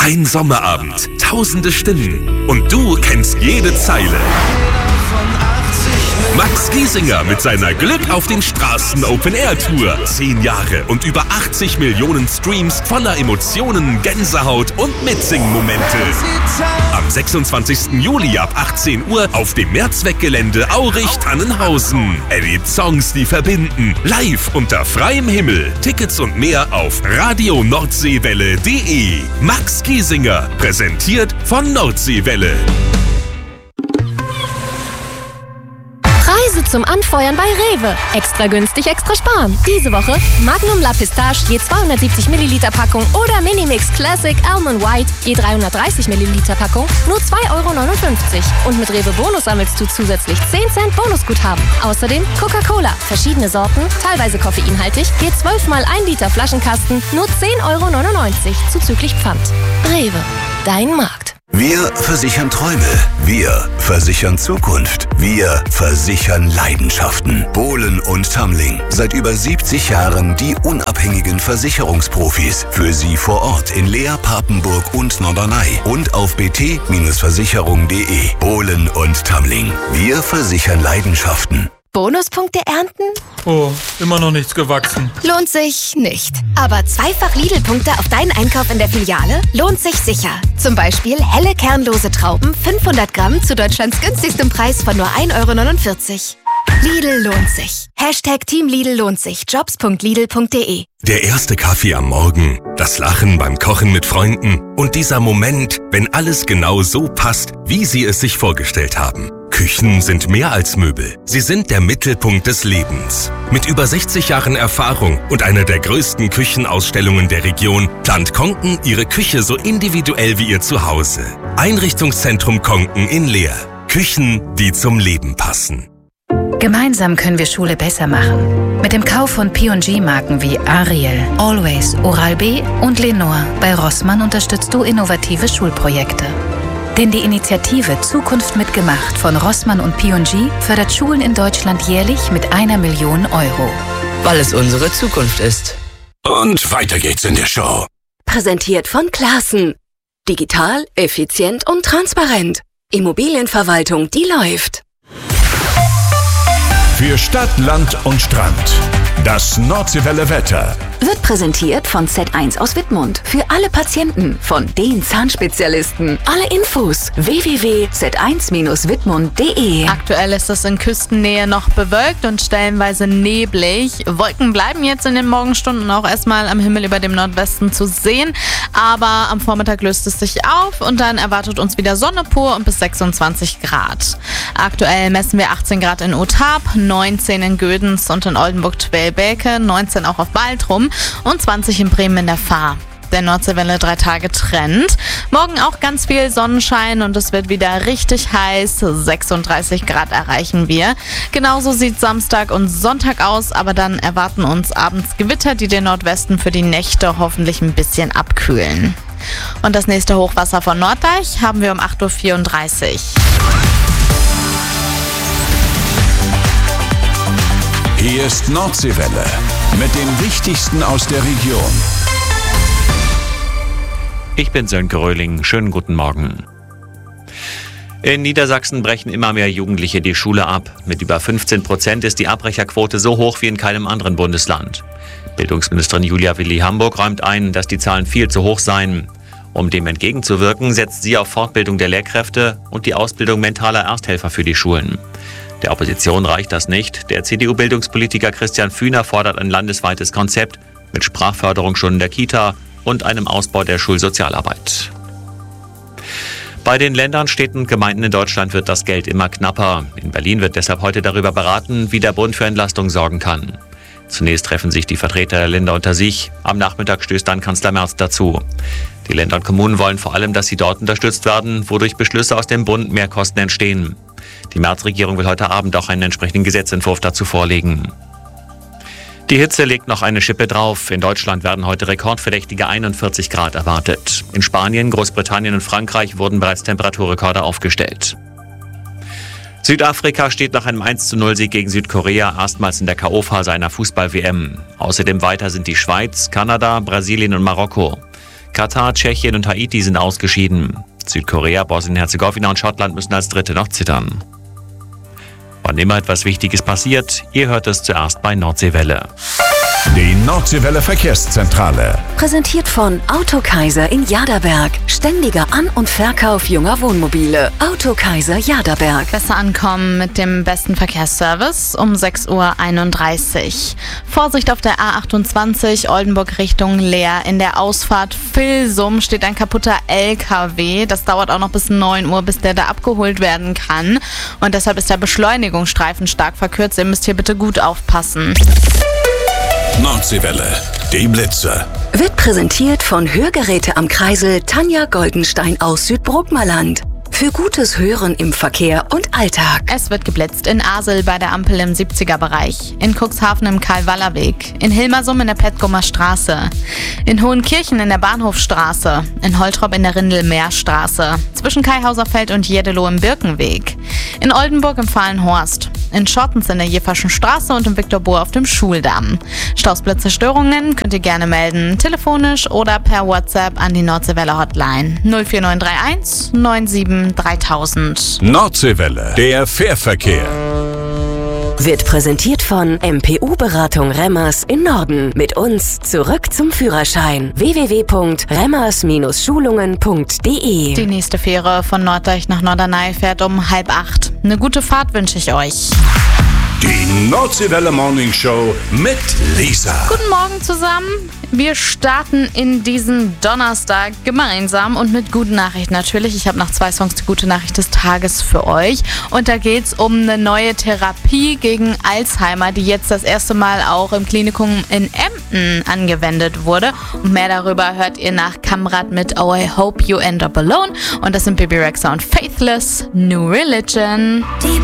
Ein Sommerabend, tausende Stimmen und du kennst jede Zeile. Max Giesinger mit seiner Glück auf den Straßen Open-Air-Tour. 10 Jahre und über 80 Millionen Streams voller Emotionen, Gänsehaut und Mitsingen-Momente. Am 26. Juli ab 18 Uhr auf dem Mehrzweckgelände Aurich-Tannenhausen. Erlebt Songs, die verbinden. Live unter freiem Himmel. Tickets und mehr auf radionordseewelle.de. Max Giesinger, präsentiert von Nordseewelle. Preise zum Anfeuern bei Rewe. Extra günstig, extra sparen. Diese Woche Magnum La Pistache je 270 Milliliter Packung oder Minimix Classic Almond White je 330 Milliliter Packung nur 2,59 €. Und mit Rewe Bonus sammelst du zusätzlich 10 Cent Bonusguthaben. Außerdem Coca-Cola, verschiedene Sorten, teilweise koffeinhaltig, je 12 mal 1 Liter Flaschenkasten nur 10,99 € zuzüglich Pfand. Rewe, dein Markt. Wir versichern Träume. Wir versichern Zukunft. Wir versichern Leidenschaften. Bohlen und Tamling. Seit über 70 Jahren die unabhängigen Versicherungsprofis. Für Sie vor Ort in Leer, Papenburg und Norderney. Und auf bt-versicherung.de. Bohlen und Tamling. Wir versichern Leidenschaften. Bonuspunkte ernten? Oh, immer noch nichts gewachsen. Lohnt sich nicht. Aber zweifach Lidl-Punkte auf deinen Einkauf in der Filiale lohnt sich sicher. Zum Beispiel helle kernlose Trauben, 500 Gramm zu Deutschlands günstigstem Preis von nur 1,49 €. Lidl lohnt sich. Team Lidl lohnt sich. Jobs.lidl.de. Der erste Kaffee am Morgen, das Lachen beim Kochen mit Freunden und dieser Moment, wenn alles genau so passt, wie Sie es sich vorgestellt haben. Küchen sind mehr als Möbel. Sie sind der Mittelpunkt des Lebens. Mit über 60 Jahren Erfahrung und einer der größten Küchenausstellungen der Region plant Konken Ihre Küche so individuell wie Ihr Zuhause. Einrichtungszentrum Konken in Leer. Küchen, die zum Leben passen. Gemeinsam können wir Schule besser machen. Mit dem Kauf von P&G-Marken wie Ariel, Always, Oral-B und Lenore bei Rossmann unterstützt du innovative Schulprojekte. Denn die Initiative Zukunft mitgemacht von Rossmann und P&G fördert Schulen in Deutschland jährlich mit 1 Million €. Weil es unsere Zukunft ist. Und weiter geht's in der Show. Präsentiert von Classen. Digital, effizient und transparent. Immobilienverwaltung, die läuft. Für Stadt, Land und Strand. Das Nordseewelle Wetter. Wird präsentiert von Z1 aus Wittmund. Für alle Patienten von den Zahnspezialisten. Alle Infos www.z1-wittmund.de. Aktuell ist es in Küstennähe noch bewölkt und stellenweise neblig. Wolken bleiben jetzt in den Morgenstunden auch erstmal am Himmel über dem Nordwesten zu sehen. Aber am Vormittag löst es sich auf und dann erwartet uns wieder Sonne pur und bis 26 Grad. Aktuell messen wir 18 Grad in Othab, 19 in Gödens und in Oldenburg-Twelbeke, 19 auch auf Baltrum und 20 in Bremen in der Fahr. Der Nordseewelle 3 Tage Trend. Morgen auch ganz viel Sonnenschein und es wird wieder richtig heiß. 36 Grad erreichen wir. Genauso sieht Samstag und Sonntag aus, aber dann erwarten uns abends Gewitter, die den Nordwesten für die Nächte hoffentlich ein bisschen abkühlen. Und das nächste Hochwasser von Norddeich haben wir um 8:34 Uhr. Hier ist Nordseewelle mit dem Wichtigsten aus der Region. Ich bin Sönke Röhling. Schönen guten Morgen. In Niedersachsen brechen immer mehr Jugendliche die Schule ab. Mit über 15% ist die Abbrecherquote so hoch wie in keinem anderen Bundesland. Bildungsministerin Julia Willi-Hamburg räumt ein, dass die Zahlen viel zu hoch seien. Um dem entgegenzuwirken, setzt sie auf Fortbildung der Lehrkräfte und die Ausbildung mentaler Ersthelfer für die Schulen. Der Opposition reicht das nicht. Der CDU-Bildungspolitiker Christian Fühner fordert ein landesweites Konzept mit Sprachförderung schon in der Kita und einem Ausbau der Schulsozialarbeit. Bei den Ländern, Städten und Gemeinden in Deutschland wird das Geld immer knapper. In Berlin wird deshalb heute darüber beraten, wie der Bund für Entlastung sorgen kann. Zunächst treffen sich die Vertreter der Länder unter sich. Am Nachmittag stößt dann Kanzler Merz dazu. Die Länder und Kommunen wollen vor allem, dass sie dort unterstützt werden, wodurch Beschlüsse aus dem Bund mehr Kosten entstehen. Die Merz-Regierung will heute Abend auch einen entsprechenden Gesetzentwurf dazu vorlegen. Die Hitze legt noch eine Schippe drauf. In Deutschland werden heute rekordverdächtige 41 Grad erwartet. In Spanien, Großbritannien und Frankreich wurden bereits Temperaturrekorde aufgestellt. Südafrika steht nach einem 1:0-Sieg gegen Südkorea erstmals in der K.O.-Phase einer Fußball-WM. Außerdem weiter sind die Schweiz, Kanada, Brasilien und Marokko. Katar, Tschechien und Haiti sind ausgeschieden. Südkorea, Bosnien-Herzegowina und Schottland müssen als Dritte noch zittern. Wann immer etwas Wichtiges passiert, ihr hört es zuerst bei Nordseewelle. Die Nordseewelle Verkehrszentrale. Präsentiert von Autokaiser in Jaderberg. Ständiger An- und Verkauf junger Wohnmobile. Autokaiser Jaderberg. Besser ankommen mit dem besten Verkehrsservice um 6:31 Uhr. Vorsicht auf der A28 Oldenburg Richtung Leer. In der Ausfahrt Vilsum steht ein kaputter LKW. Das dauert auch noch bis 9 Uhr, bis der da abgeholt werden kann. Und deshalb ist der Beschleunigungsstreifen stark verkürzt. Ihr müsst hier bitte gut aufpassen. Nordseewelle, die Blitze. Wird präsentiert von Hörgeräte am Kreisel Tanja Goldenstein aus Südbrookmerland. Für gutes Hören im Verkehr und Alltag. Es wird geblitzt in Asel bei der Ampel im 70er-Bereich, in Cuxhaven im Karl-Waller-Weg, in Hilmersum in der Petgomer Straße, in Hohenkirchen in der Bahnhofstraße, in Holtrop in der Rindl-Meer-Straße, zwischen Kaihauserfeld und Jedeloh im Birkenweg, in Oldenburg im Fahlenhorst, in Schottens in der Jeferschen Straße und im Viktorbohr auf dem Schuldamm. Stausblitzerstörungen könnt ihr gerne melden, telefonisch oder per WhatsApp an die Nordseewelle Hotline 04931 97 3000. Nordseewelle, der Fährverkehr. Wird präsentiert von MPU-Beratung Remmers in Norden. Mit uns zurück zum Führerschein. www.remmers-schulungen.de. Die nächste Fähre von Norddeich nach Norderney fährt um 7:30. Eine gute Fahrt wünsche ich euch. Die Nordseewelle Morning Show mit Lisa. Guten Morgen zusammen. Wir starten in diesen Donnerstag gemeinsam und mit guten Nachrichten natürlich. Ich habe noch 2 Songs die gute Nachricht des Tages für euch. Und da geht es um eine neue Therapie gegen Alzheimer, die jetzt das erste Mal auch im Klinikum in Emden angewendet wurde. Und mehr darüber hört ihr nach Kamrat mit Oh I Hope You End Up Alone. Und das sind Baby Rexha und Faithless, New Religion. Die